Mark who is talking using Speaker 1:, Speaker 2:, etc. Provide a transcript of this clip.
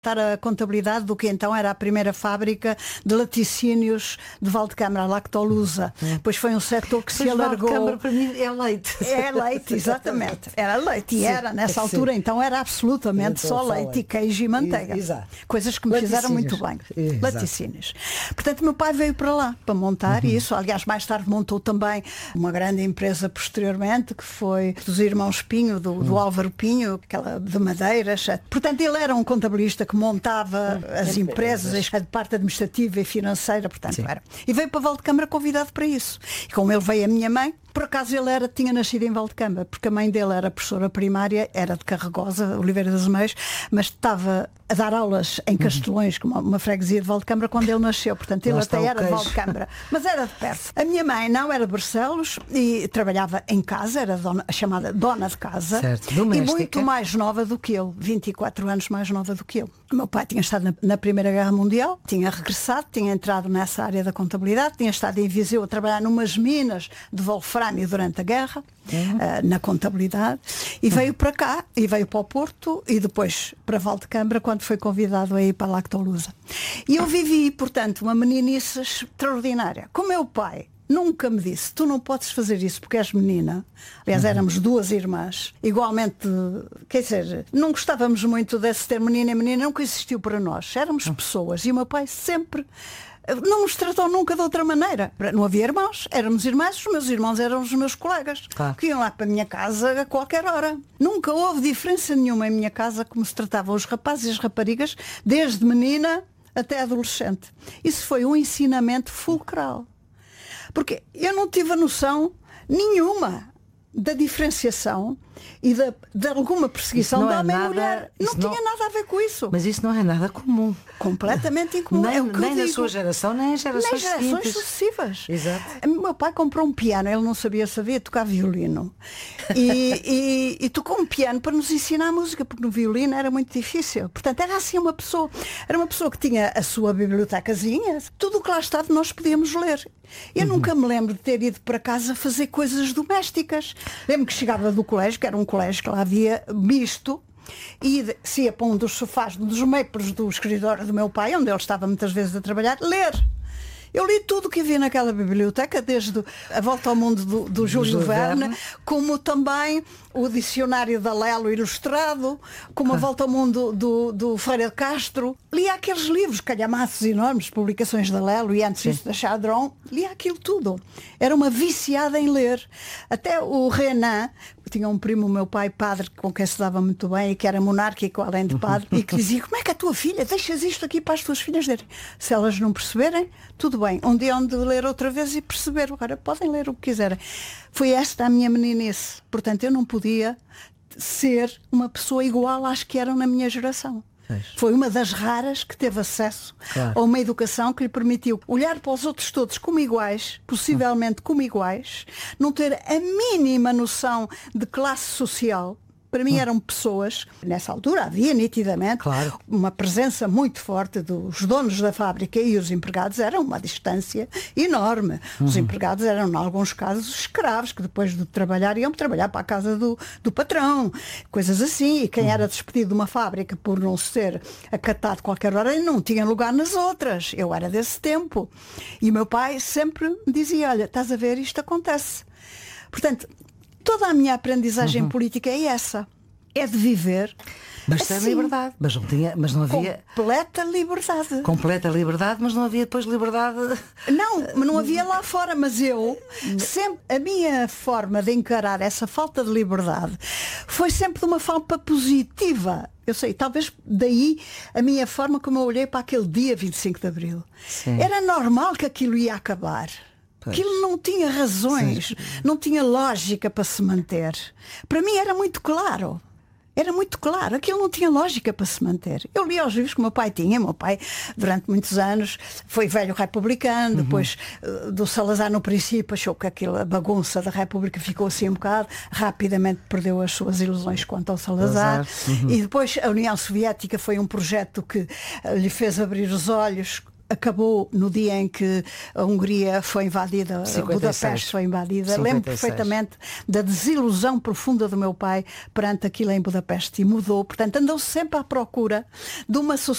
Speaker 1: a contabilidade do que então era a primeira fábrica de laticínios de Valdecâmara, a Lactolusa. Depois foi um setor que se alargou.
Speaker 2: Valdecâmara para mim é leite.
Speaker 1: É leite, exatamente. Era leite. E era, nessa altura, então, era absolutamente só leite e queijo e manteiga.
Speaker 2: Exato.
Speaker 1: Coisas que me fizeram muito bem. Laticínios. Portanto, meu pai veio para lá para montar isso. Aliás, mais tarde montou também uma grande empresa posteriormente, que foi dos irmãos Pinho, do Álvaro Pinho, aquela de madeiras. Portanto, ele era um contabilista que montava as empresas, a parte administrativa e financeira, portanto era. E veio para Valdecâmara convidado para isso. E como ele veio a minha mãe, por acaso ele tinha nascido em Valdecâmara, porque a mãe dele era professora primária, era de Carregosa, Oliveira das Meias, mas estava a dar aulas em Castelões, uma freguesia de Valdecâmara, quando ele nasceu. Portanto, ele até era de Valdecâmara, mas era de perto. A minha mãe não era de Barcelos e trabalhava em casa, era a chamada dona de casa,
Speaker 2: certo,
Speaker 1: e muito mais nova do que ele, 24 anos mais nova do que ele. O meu pai tinha estado na Primeira Guerra Mundial, tinha regressado, tinha entrado nessa área da contabilidade, tinha estado em Viseu a trabalhar numas minas de wolframio durante a guerra, na contabilidade, e veio para cá, e veio para o Porto, e depois para Valdecâmara, quando foi convidado a ir para a Lactolusa. E eu vivi, portanto, uma meninice extraordinária. Com o meu pai, nunca me disse, tu não podes fazer isso porque és menina. Aliás, éramos duas irmãs, igualmente, quer dizer, não gostávamos muito desse ter menina e menina, nunca existiu para nós. Éramos pessoas e o meu pai sempre não nos tratou nunca de outra maneira. Não havia irmãos, éramos irmãs, os meus irmãos eram os meus colegas, que iam lá para a minha casa a qualquer hora. Nunca houve diferença nenhuma em minha casa como se tratavam os rapazes e as raparigas, desde menina até adolescente. Isso foi um ensinamento fulcral. Porque eu não tive a noção nenhuma da diferenciação e de alguma perseguição de homem e mulher. Não tinha nada a ver com isso.
Speaker 2: Mas isso não é nada comum.
Speaker 1: Completamente incomum.
Speaker 2: Nem na sua geração, nem as gerações
Speaker 1: sucessivas.
Speaker 2: Exato.
Speaker 1: Meu pai comprou um piano, ele não sabia tocar violino. E tocou um piano para nos ensinar a música, porque no violino era muito difícil. Portanto, era assim era uma pessoa que tinha a sua bibliotecazinha, tudo o que lá estava nós podíamos ler. Eu nunca me lembro de ter ido para casa fazer coisas domésticas. Lembro que chegava do colégio, que era um colégio que lá havia misto, e se ia para um dos sofás, dos meios do escritório do meu pai, onde ele estava muitas vezes a trabalhar, ler. Eu li tudo o que havia naquela biblioteca, desde A Volta ao Mundo do Júlio Verne, como também o Dicionário da Lelo ilustrado, como A Volta ao Mundo do Ferreira de Castro. Lia aqueles livros, calhamaços enormes, publicações da Lelo e antes isso da Chadron. Lia aquilo tudo. Era uma viciada em ler. Até o Renan, tinha um primo, meu pai, padre, com quem se dava muito bem e que era monárquico, além de padre, e que dizia, como é que a tua filha, deixas isto aqui para as tuas filhas lerem? Se elas não perceberem, tudo bem. Um dia hão de ler outra vez e perceber. Agora podem ler o que quiserem. Foi esta a minha meninice. Portanto, eu não podia ser uma pessoa igual às que eram na minha geração. Foi uma das raras que teve acesso a uma educação que lhe permitiu olhar para os outros todos como iguais, possivelmente como iguais, não ter a mínima noção de classe social. Para mim eram pessoas, nessa altura havia nitidamente uma presença muito forte dos donos da fábrica e os empregados, eram uma distância enorme. Os empregados eram, em alguns casos, escravos, que depois de trabalhar iam trabalhar para a casa do patrão, coisas assim. E quem era despedido de uma fábrica por não ser acatado qualquer hora, não tinha lugar nas outras. Eu era desse tempo. E o meu pai sempre me dizia, olha, estás a ver, isto acontece. Portanto, toda a minha aprendizagem política é essa. É de viver.
Speaker 2: Mas sem liberdade. Mas não havia.
Speaker 1: Completa liberdade.
Speaker 2: Completa liberdade, mas não havia depois liberdade.
Speaker 1: Não havia lá fora, mas sempre, a minha forma de encarar essa falta de liberdade foi sempre de uma forma positiva. Eu sei, talvez daí a minha forma como eu olhei para aquele dia 25 de Abril. Sim. Era normal que aquilo ia acabar. Aquilo não tinha razões, não tinha lógica para se manter. Para mim era muito claro. Era muito claro, aquilo não tinha lógica para se manter. Eu li os livros que o meu pai tinha. O meu pai, durante muitos anos, foi velho republicano. Depois do Salazar, no princípio, achou que a bagunça da República ficou assim um bocado. Rapidamente perdeu as suas ilusões quanto ao Salazar. E depois a União Soviética foi um projeto que lhe fez abrir os olhos acabou no dia em que a Hungria foi invadida,
Speaker 2: 56.
Speaker 1: Budapeste foi invadida. Lembro
Speaker 2: 56.
Speaker 1: perfeitamente da desilusão profunda do meu pai perante aquilo em Budapeste e mudou. Portanto, andou sempre à procura de uma